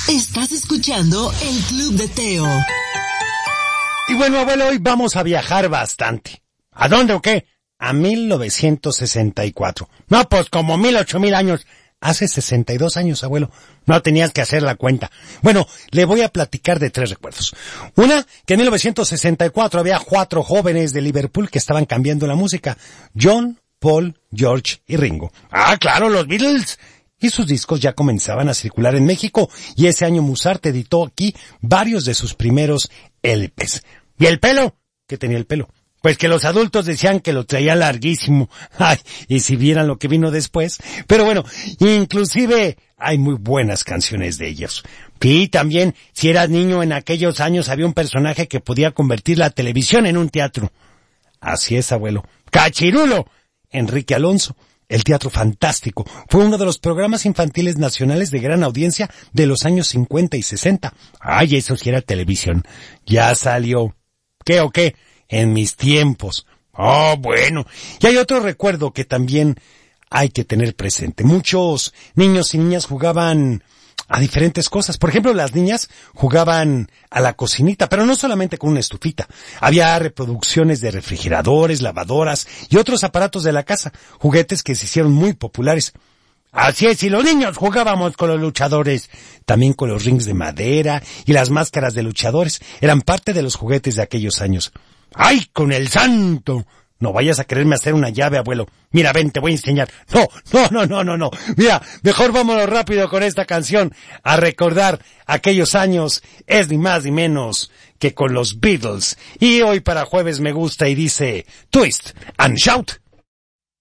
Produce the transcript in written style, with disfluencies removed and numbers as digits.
Estás escuchando el Club de Teo. Y bueno, abuelo, hoy vamos a viajar bastante. ¿A dónde o qué? A 1964. No, pues como 8,000 años. Hace 62 años, abuelo. No tenías que hacer la cuenta. Bueno, le voy a platicar de 3 recuerdos. Una, que en 1964 había 4 jóvenes de Liverpool que estaban cambiando la música. John, Paul, George y Ringo. Ah, claro, los Beatles. Y sus discos ya comenzaban a circular en México, y ese año Musart editó aquí varios de sus primeros LPs. ¿Y el pelo? ¿Qué tenía el pelo? Pues que los adultos decían que lo traía larguísimo. Ay, y si vieran lo que vino después. Pero bueno, inclusive hay muy buenas canciones de ellos. Y también, si eras niño en aquellos años, había un personaje que podía convertir la televisión en un teatro. Así es, abuelo. ¡Cachirulo! Enrique Alonso. El Teatro Fantástico fue uno de los programas infantiles nacionales de gran audiencia de los años 50 y 60. Ay, eso sí era televisión. Ya salió. ¿Qué o qué? En mis tiempos. Oh, bueno. Y hay otro recuerdo que también hay que tener presente. Muchos niños y niñas jugaban a diferentes cosas. Por ejemplo, las niñas jugaban a la cocinita, pero no solamente con una estufita. Había reproducciones de refrigeradores, lavadoras y otros aparatos de la casa, juguetes que se hicieron muy populares. Así es, y los niños jugábamos con los luchadores, también con los rings de madera y las máscaras de luchadores. Eran parte de los juguetes de aquellos años. ¡Ay, con el santo! No vayas a quererme hacer una llave, abuelo. Mira, ven, te voy a enseñar. No. Mira, mejor vámonos rápido con esta canción a recordar aquellos años. Es ni más ni menos que con los Beatles. Y hoy para jueves me gusta y dice Twist and Shout.